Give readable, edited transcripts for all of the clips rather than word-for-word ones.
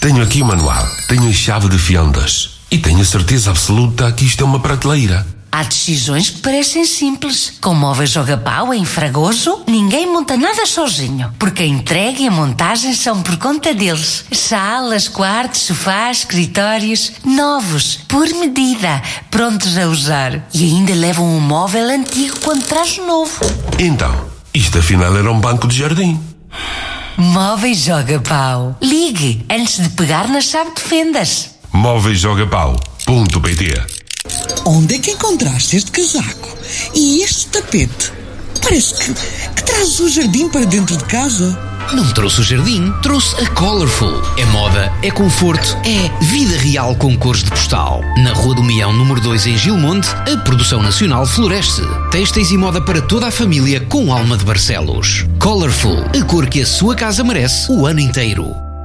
Tenho aqui o manual, tenho a chave de fendas e tenho a certeza absoluta que isto é uma prateleira. Há decisões que parecem simples. Com Móveis Joga Pau, em Fragoso, ninguém monta nada sozinho, porque a entrega e a montagem são por conta deles. Salas, quartos, sofás, escritórios, novos, por medida, prontos a usar. E ainda levam um móvel antigo quando traz o novo. Então, isto afinal era um banco de jardim. Móveis Joga Pau. Ligue antes de pegar na chave de fendas. Móveisjogapau.pt. Onde é que encontraste este casaco? E este tapete? Parece que trazes o jardim para dentro de casa. Não trouxe o jardim, trouxe a Colorful. É moda, é conforto, é vida real com cores de postal. Na Rua do Mião, número 2, em Gilmonte, a produção nacional floresce. Têxteis e moda para toda a família com alma de Barcelos. Colorful, a cor que a sua casa merece o ano inteiro.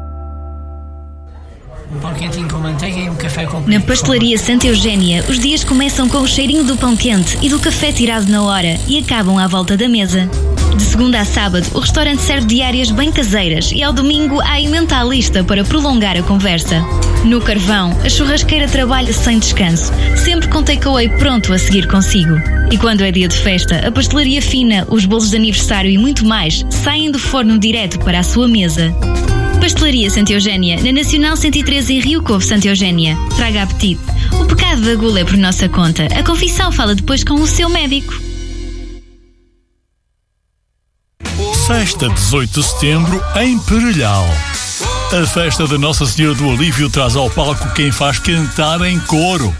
Um pão quentinho com manteiga e um café com... Na Pastelaria Santa Eugénia, os dias começam com o cheirinho do pão quente e do café tirado na hora e acabam à volta da mesa. De segunda a sábado, o restaurante serve diárias bem caseiras e ao domingo há emenda à lista para prolongar a conversa. No Carvão, a churrasqueira trabalha sem descanso, sempre com takeaway pronto a seguir consigo. E quando é dia de festa, a pastelaria fina, os bolos de aniversário e muito mais saem do forno direto para a sua mesa. Pastelaria Santa Eugénia, na Nacional 113 em Rio Covo, Santa Eugénia. Traga apetite. O pecado da gula é por nossa conta. A confissão fala depois com o seu médico. Sexta, 18 de setembro, em Perelhão. A festa da Nossa Senhora do Alívio traz ao palco quem faz cantar em coro.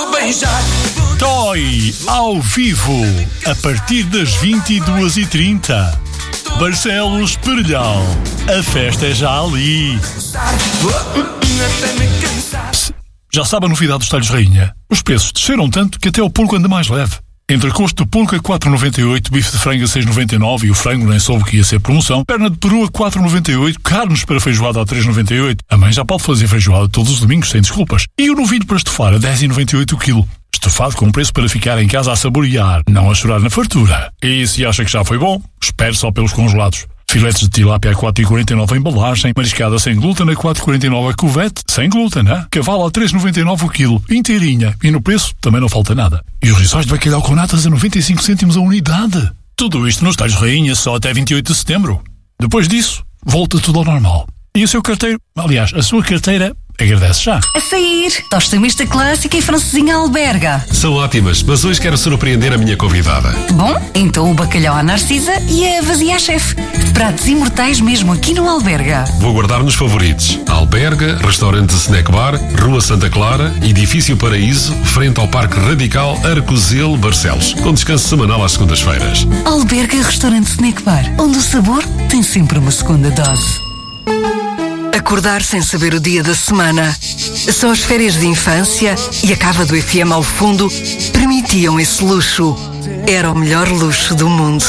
Toy, ao vivo, a partir das 22h30. Barcelos, Perelhão. A festa é já ali. Já sabe a novidade dos talhos rainha? Os preços desceram tanto que até o porco anda mais leve. Entrecosto de porco a 4,98, bife de frango a 6,99 e o frango nem soube que ia ser promoção. Perna de peru a 4,98, carnes para feijoada a 3,98. A mãe já pode fazer feijoada todos os domingos sem desculpas. E o novilho para estofar a 10,98 o quilo. Estofado com preço para ficar em casa a saborear, não a chorar na fartura. E se acha que já foi bom, espere só pelos congelados. Filetes de tilápia a 4,49 a embalagem, mariscada sem glúten a 4,49 a cuvete, sem glúten, né? Cavalo a 3,99 o quilo, inteirinha. E no preço também não falta nada. E os rissóis de bacalhau com natas a 95 cêntimos a unidade. Tudo isto nos talhos rainha só até 28 de setembro. Depois disso, volta tudo ao normal. E o seu carteiro, aliás, a sua carteira, agradece já. A sair, tosta mista clássica e francesinha alberga. São ótimas, mas hoje quero surpreender a minha convidada. Bom, então o bacalhau à Narcisa e a vazia à chefe. Pratos imortais mesmo aqui no Alberga. Vou guardar nos favoritos. Alberga, restaurante Snack Bar, Rua Santa Clara, Edifício Paraíso, frente ao Parque Radical Arcozelo, Barcelos, com descanso semanal às segundas-feiras. Alberga Restaurante Snack Bar, onde o sabor tem sempre uma segunda dose. Acordar sem saber o dia da semana. Só as férias de infância e a cava do FM ao fundo permitiam esse luxo. Era o melhor luxo do mundo.